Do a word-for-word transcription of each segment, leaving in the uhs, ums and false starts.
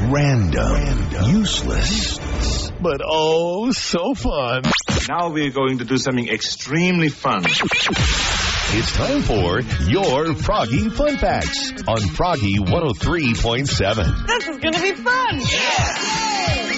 Random. Random. Useless. But oh, so fun. Now we're going to do something extremely fun. It's time for Your Froggy Fun Facts on Froggy one oh three point seven. This is going to be fun. Yeah.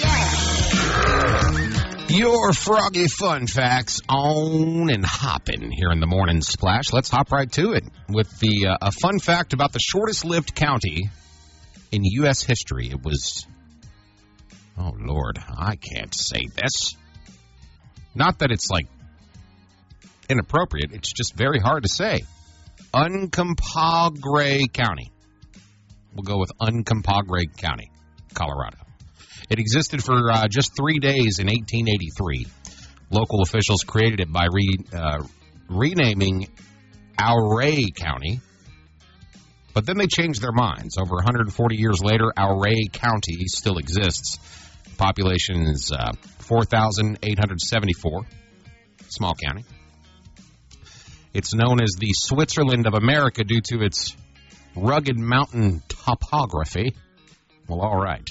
Yeah. Your Froggy Fun Facts on and hopping here in the Morning Splash. Let's hop right to it with the uh, a fun fact about the shortest-lived county in U S history. It was, oh, Lord, I can't say this. Not that it's, like, inappropriate. It's just very hard to say. Uncompahgre County. We'll go with Uncompahgre County, Colorado. It existed for uh, just three days in eighteen eighty-three. Local officials created it by re, uh, renaming Ouray County. But then they changed their minds. Over one hundred forty years later, Ouray County still exists. Population is uh, four thousand eight hundred seventy-four. Small county. It's known as the Switzerland of America due to its rugged mountain topography. Well, all right.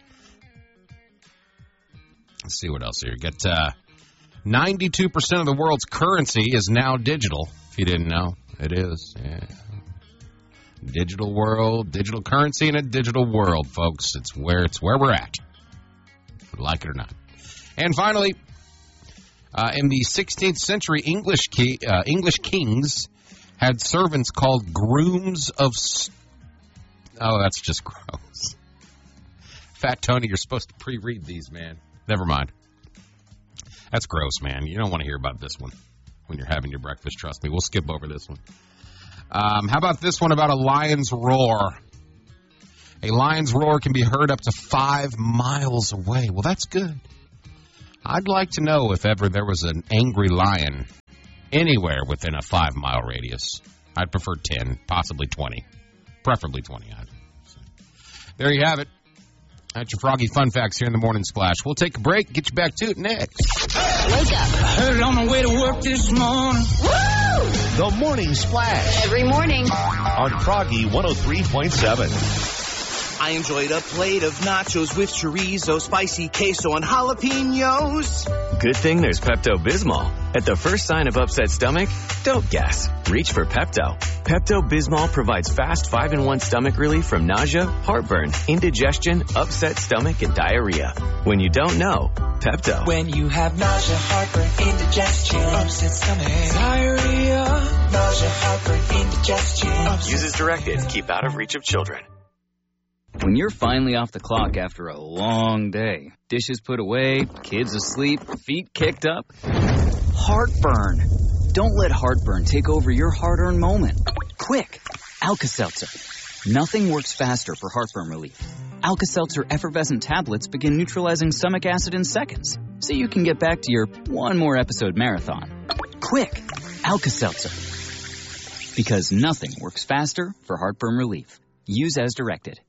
Let's see what else here. Get uh, ninety-two percent of the world's currency is now digital. If you didn't know, it is. Yeah. Digital world, digital currency in a digital world, folks. It's where it's where we're at, like it or not. And finally, uh, in the sixteenth century, English ki- uh, English kings had servants called grooms of. St- oh, that's just gross. Fat Tony, you're supposed to pre-read these, man. Never mind. That's gross, man. You don't want to hear about this one when you're having your breakfast. Trust me. We'll skip over this one. Um, how about this one about a lion's roar? A lion's roar can be heard up to five miles away. Well, that's good. I'd like to know if ever there was an angry lion anywhere within a five-mile radius. I'd prefer ten, possibly twenty. Preferably twenty. I'd say. There you have it. That's your Froggy Fun Facts here in the Morning Splash. We'll take a break, get you back to it next. Wake up. I heard it on the way to work this morning. Woo! The Morning Splash Every morning. on Froggy one oh three point seven. I enjoyed a plate of nachos with chorizo, spicy queso, and jalapenos. Good thing there's Pepto-Bismol. At the first sign of upset stomach, don't guess. Reach for Pepto. Pepto-Bismol provides fast five in one stomach relief from nausea, heartburn, indigestion, upset stomach, and diarrhea. When you don't know, Pepto. When you have nausea, heartburn, indigestion, upset stomach, diarrhea, nausea, heartburn, indigestion. Use as directed. Keep out of reach of children. When you're finally off the clock after a long day, dishes put away, kids asleep, feet kicked up, heartburn. Don't let heartburn take over your hard-earned moment. Quick, Alka-Seltzer. Nothing works faster for heartburn relief. Alka-Seltzer effervescent tablets begin neutralizing stomach acid in seconds, so you can get back to your one more episode marathon. Quick, Alka-Seltzer. Because nothing works faster for heartburn relief. Use as directed.